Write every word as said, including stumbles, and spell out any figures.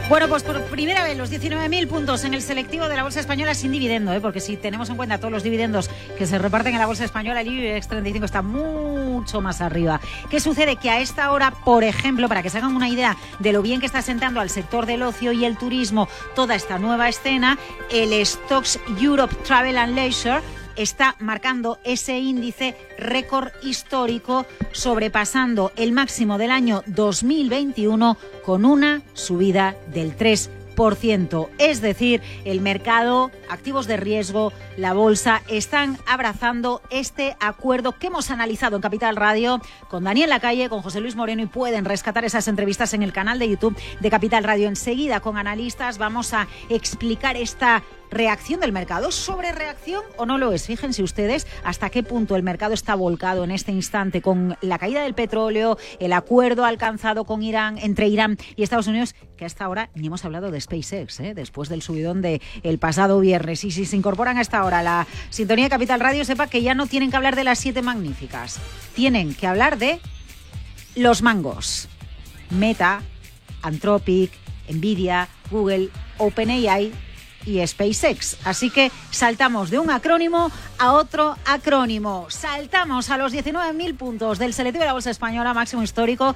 Bueno, pues por primera vez los diecinueve mil puntos en el selectivo de la Bolsa Española sin dividendo, ¿eh? Porque si tenemos en cuenta todos los dividendos que se reparten en la Bolsa Española, el IBEX treinta y cinco está mucho más arriba. ¿Qué sucede? Que a esta hora, por ejemplo, para que se hagan una idea de lo bien que está sentando al sector del ocio y el turismo toda esta nueva escena, el Stocks Europe Travel and Leisure está marcando ese índice récord histórico, sobrepasando el máximo del año dos mil veintiuno con una subida del tres por ciento. Es decir, el mercado, activos de riesgo, la bolsa, están abrazando este acuerdo que hemos analizado en Capital Radio con Daniel Lacalle, con José Luis Moreno, y pueden rescatar esas entrevistas en el canal de YouTube de Capital Radio. Enseguida, con analistas, vamos a explicar esta reacción del mercado. ¿Sobre reacción o no lo es? Fíjense ustedes hasta qué punto el mercado está volcado en este instante con la caída del petróleo, el acuerdo alcanzado con Irán, entre Irán y Estados Unidos, que hasta ahora ni hemos hablado de SpaceX, ¿eh? Después del subidón del pasado viernes. Y si se incorporan hasta ahora a la sintonía de Capital Radio, sepa que ya no tienen que hablar de las siete magníficas. Tienen que hablar de los mangos. Meta, Anthropic, Nvidia, Google, OpenAI y SpaceX. Así que saltamos de un acrónimo a otro acrónimo. Saltamos a los diecinueve mil puntos del selectivo de la Bolsa Española, máximo histórico